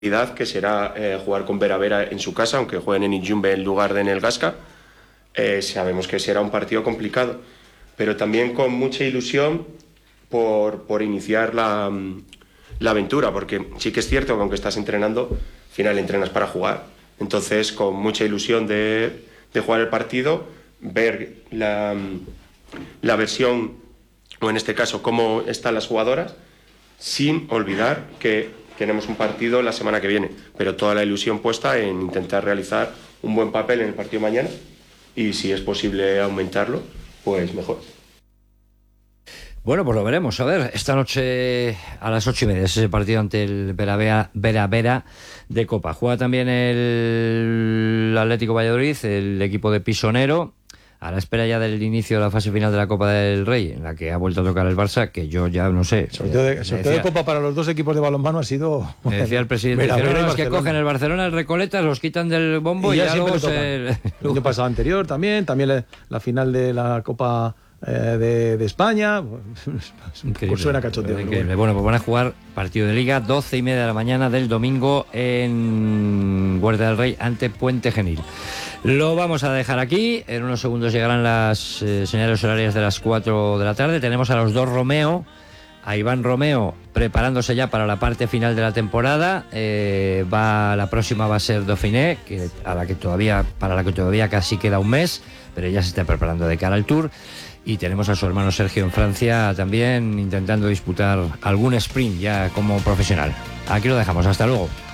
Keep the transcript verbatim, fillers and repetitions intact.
que será eh, jugar con Vera Vera en su casa, aunque jueguen en Ijumbe en lugar de en el Gasca. Eh, sabemos que será un partido complicado, pero también con mucha ilusión por, por iniciar la, la aventura, porque sí que es cierto que aunque estás entrenando, al final entrenas para jugar. Entonces, con mucha ilusión de, de jugar el partido, ver la, la versión, o en este caso, cómo están las jugadoras, sin olvidar que tenemos un partido la semana que viene, pero toda la ilusión puesta en intentar realizar un buen papel en el partido mañana y si es posible aumentarlo, pues mejor. Bueno, pues lo veremos. A ver, esta noche a las ocho y media es ese partido ante el Vera Vera, Vera Vera de Copa. Juega también el Atlético Valladolid, el equipo de Pisonero, a la espera ya del inicio de la fase final de la Copa del Rey, en la que ha vuelto a tocar el Barça, que yo ya no sé. El sorteo de, sorteo de Copa para los dos equipos de balonmano ha sido... Me decía el presidente, Vera, Vera, es que cogen el Barcelona, el Recoletas, los quitan del bombo y, y ya, ya luego se... El año pasado anterior también, también la, la final de la Copa eh, de, de España. Pues suena cachondeo. Bueno. bueno, pues van a jugar partido de Liga, doce y media de la mañana del domingo en Huerta del Rey ante Puente Genil. Lo vamos a dejar aquí. En unos segundos llegarán las eh, señales horarias de las cuatro de la tarde. Tenemos a los dos Romeo, a Iván Romeo preparándose ya para la parte final de la temporada. Eh, va la próxima va a ser Dauphiné, que a la que todavía para la que todavía casi queda un mes, pero ya se está preparando de cara al Tour. Y tenemos a su hermano Sergio en Francia también intentando disputar algún sprint ya como profesional. Aquí lo dejamos. Hasta luego.